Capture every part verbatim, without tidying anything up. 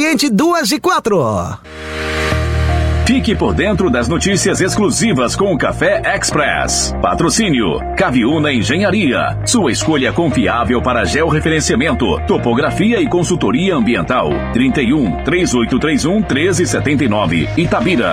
Oriente duas e quatro. Fique por dentro das notícias exclusivas com o Café Express. Patrocínio Caviúna Engenharia. Sua escolha confiável para georreferenciamento, topografia e consultoria ambiental. trinta e um, três oito três um, treze setenta e nove, Itabira.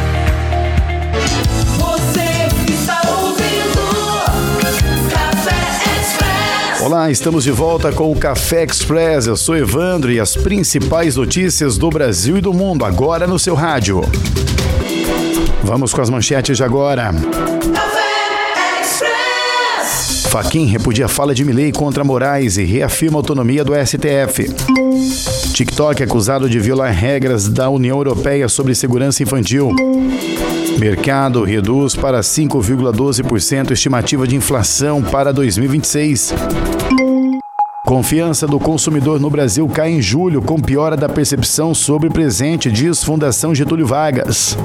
Olá, estamos de volta com o Café Express. Eu sou Evandro e as principais notícias do Brasil e do mundo agora no seu rádio. Vamos com as manchetes de agora. Café Express. Fachin repudia a fala de Milei contra Moraes e reafirma a autonomia do S T F. TikTok é acusado de violar regras da União Europeia sobre segurança infantil. Mercado reduz para cinco vírgula doze por cento estimativa de inflação para dois mil e vinte e seis. Confiança do consumidor no Brasil cai em julho com piora da percepção sobre presente, diz Fundação Getúlio Vargas.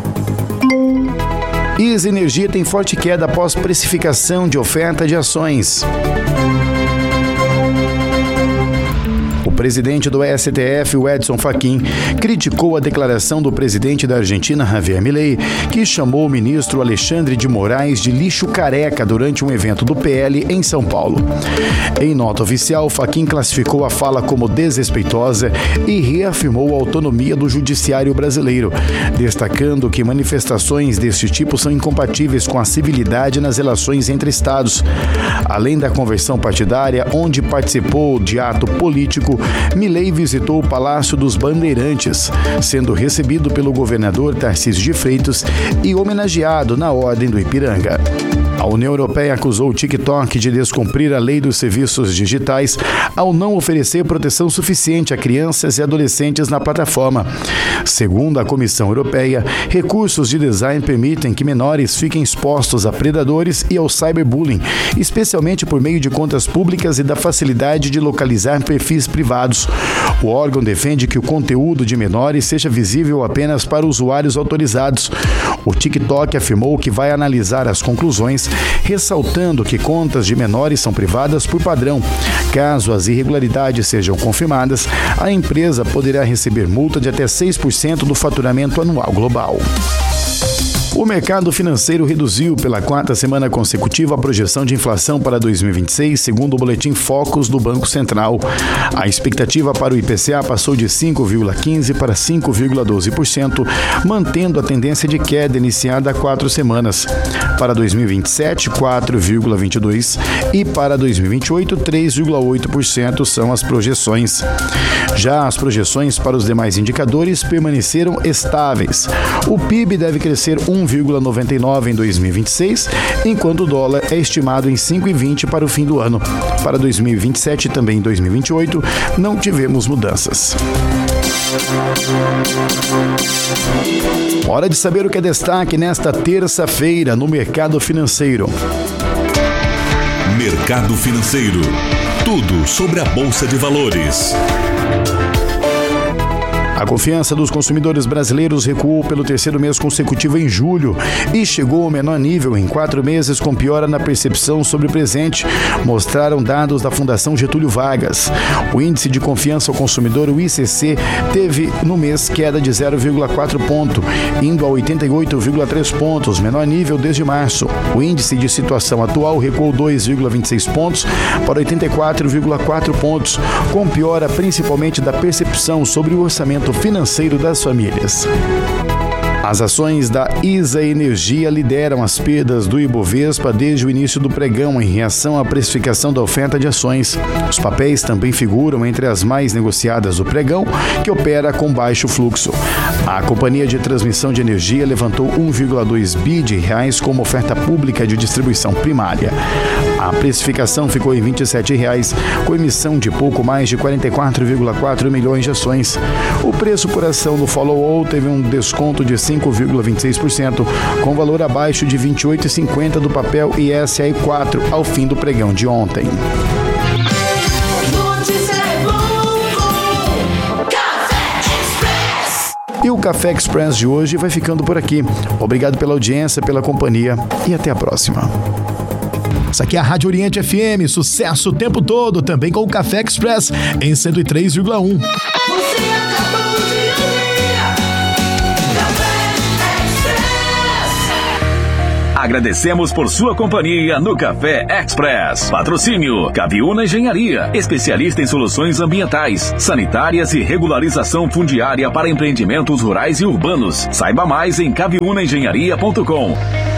Isa Energia tem forte queda após precificação de oferta de ações. O presidente do S T F, o Edson Fachin, criticou a declaração do presidente da Argentina, Javier Milei, que chamou o ministro Alexandre de Moraes de lixo careca durante um evento do P L em São Paulo. Em nota oficial, Fachin classificou a fala como desrespeitosa e reafirmou a autonomia do judiciário brasileiro, destacando que manifestações deste tipo são incompatíveis com a civilidade nas relações entre estados. Além da conversão partidária, onde participou de ato político, Milei visitou o Palácio dos Bandeirantes, sendo recebido pelo governador Tarcísio de Freitas e homenageado na Ordem do Ipiranga. A União Europeia acusou o TikTok de descumprir a lei dos serviços digitais ao não oferecer proteção suficiente a crianças e adolescentes na plataforma. Segundo a Comissão Europeia, recursos de design permitem que menores fiquem expostos a predadores e ao cyberbullying, especialmente por meio de contas públicas e da facilidade de localizar perfis privados. O órgão defende que o conteúdo de menores seja visível apenas para usuários autorizados. O TikTok afirmou que vai analisar as conclusões, ressaltando que contas de menores são privadas por padrão. Caso as irregularidades sejam confirmadas, a empresa poderá receber multa de até seis por cento do faturamento anual global. O mercado financeiro reduziu pela quarta semana consecutiva a projeção de inflação para dois mil e vinte e seis, segundo o boletim Focus do Banco Central. A expectativa para o I P C A passou de cinco vírgula quinze por cento para cinco vírgula doze por cento, mantendo a tendência de queda iniciada há quatro semanas. Para dois mil e vinte e sete, quatro vírgula vinte e dois por cento e para dois mil e vinte e oito, três vírgula oito por cento são as projeções. Já as projeções para os demais indicadores permaneceram estáveis. O P I B deve crescer um vírgula noventa e nove por cento em dois mil e vinte e seis, enquanto o dólar é estimado em cinco vírgula vinte para o fim do ano. Para dois mil e vinte e sete e também dois mil e vinte e oito, não tivemos mudanças. Hora de saber o que é destaque nesta terça-feira no mercado financeiro. Mercado financeiro. Tudo sobre a Bolsa de Valores. A confiança dos consumidores brasileiros recuou pelo terceiro mês consecutivo em julho e chegou ao menor nível em quatro meses, com piora na percepção sobre o presente, mostraram dados da Fundação Getúlio Vargas. O índice de confiança ao consumidor, o I C C, teve no mês queda de zero vírgula quatro ponto, indo a oitenta e oito vírgula três pontos, menor nível desde março. O índice de situação atual recuou dois vírgula vinte e seis pontos para oitenta e quatro vírgula quatro pontos, com piora principalmente da percepção sobre o orçamento financeiro das famílias. As ações da Isa Energia lideram as perdas do Ibovespa desde o início do pregão, em reação à precificação da oferta de ações. Os papéis também figuram entre as mais negociadas do pregão, que opera com baixo fluxo. A companhia de transmissão de energia levantou um vírgula dois bilhões de reais como oferta pública de distribuição primária. A precificação ficou em vinte e sete reais, com emissão de pouco mais de quarenta e quatro vírgula quatro milhões de ações. O preço por ação do follow-on teve um desconto de cinco vírgula vinte e seis por cento, com valor abaixo de vinte e oito reais e cinquenta centavos do papel I S A quatro ao fim do pregão de ontem. E o Café Express de hoje vai ficando por aqui. Obrigado pela audiência, pela companhia e até a próxima. Essa aqui é a Rádio Oriente F M, sucesso o tempo todo, também com o Café Express em cento e três vírgula um. Você acabou de Agradecemos por sua companhia no Café Express. Patrocínio Caviúna Engenharia, especialista em soluções ambientais, sanitárias e regularização fundiária para empreendimentos rurais e urbanos. Saiba mais em caviúna engenharia ponto com.